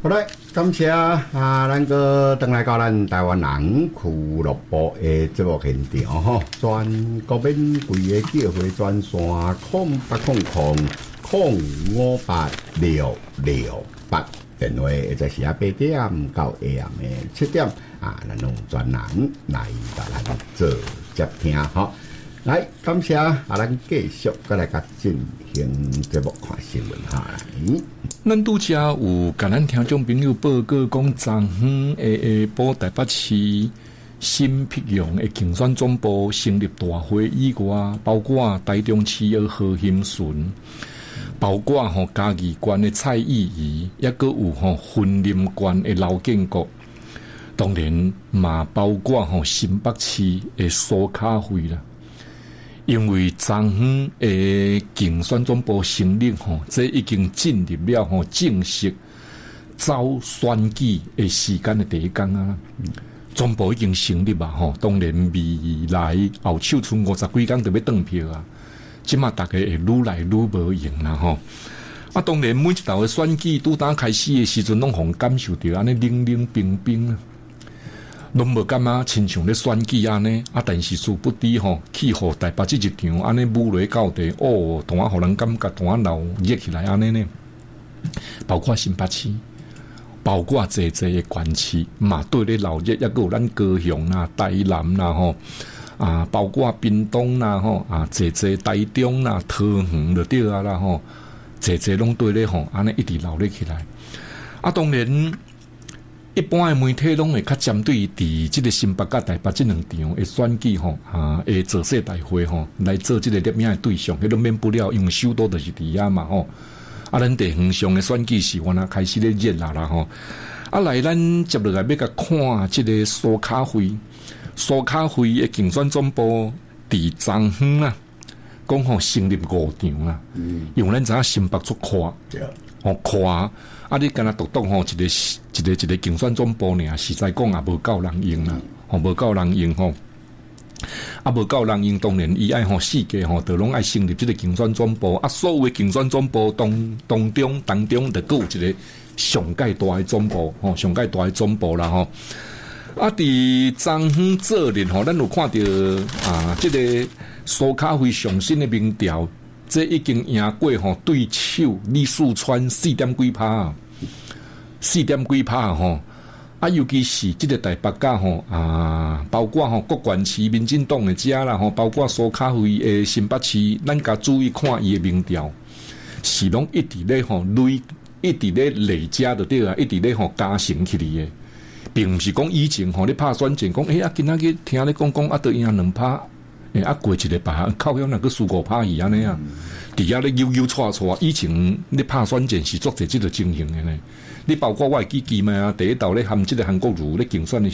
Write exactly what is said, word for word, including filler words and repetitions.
好嘞，感谢啊，咱个登来到咱台湾人俱乐部的节目现场吼，全国免贵的机会专线空八空空空五八六六八电话，或者是啊八点到下暗的七点啊，咱用专人来甲咱做接听吼。来，感谢啊！咱继续再来甲进行节目看新闻哈。 咱拄则有甲咱听众朋友报告讲，昨昏下下晡台北市新辟用的竞选总部成立大会以外，包括台中市的何兴顺，包括吼嘉義縣的蔡意儀，也閣有吼雲林縣的劉建國，當然嘛包括吼新北市的蘇卡惠啦。因為昨昏誒競選總部成立吼，這已經進入了吼正式走選舉誒時間嘅第一天啊！總部已經成立啊！吼，當然未來後手剩五十幾天就要登票啊！即馬大家會愈來愈無用啦吼！啊，當然每一道嘅選舉拄打開始嘅時陣，攏互感受到安尼冷冷冰冰啊！拢無感覺親像咧選舉安尼啊，但是殊不知吼，去互台北這一場安尼舞落到地，哦，同啊互人感覺同啊鬧熱起來安尼呢。包括新北市，包括濟濟嘅縣市嘛，對咧鬧熱，抑個有咱高雄啦、台南啦吼啊，包括屏東啦吼啊，濟濟台中啦、桃園就對啊啦吼，濟濟攏對咧吼安尼一直鬧熱起來。啊，當然。一般的媒體攏會較針對佇即個新北甲台北即兩場的選舉吼啊，會造勢大會吼來做即個立名的對象，迄都免不了，因為首都就是佇遐嘛吼。啊，咱地方上的選舉是原來開始咧熱啦啦吼。啊，來咱接落來要甲看即個蘇卡惠，蘇卡惠的競選總部佇昨昏啦，講吼成立五場啦，嗯、因為咱知影新北足寬，吼寬。啊！你敢若獨獨吼一個一個一個競選總部呢？實在講也無夠人用啦，吼無夠人用吼，啊無夠人用，當然伊愛吼世界吼，就攏愛成立即個競選總部。啊，所有嘅競選總部當當中當中，就佫有一個上界大嘅總部，吼上界大嘅總部啦吼。啊，佇昨昏做日吼，咱有看到啊，即、這個蘇卡惠上新嘅民調。這已經贏過吼對手李四川四點幾趴，四點幾趴吼啊！尤其是這個台北甲吼啊，包括吼各縣市民進黨的遮啦吼，包括蘇卡惠的新北市，咱甲注意看伊的民調，是攏一直咧吼累，一直咧累加就對啊，一直咧吼加成起嚟嘅，並唔是講以前吼咧拍選戰講，誒啊，今仔日聽你講講啊，都贏兩趴。誒啊，過一個吧，靠樣那個輸五拍伊安尼啊，底下咧悠悠錯錯，以前你拍選戰是做這即個情形嘅呢。你包括我會記記嘛，第一道咧含即個韓國瑜咧競選的。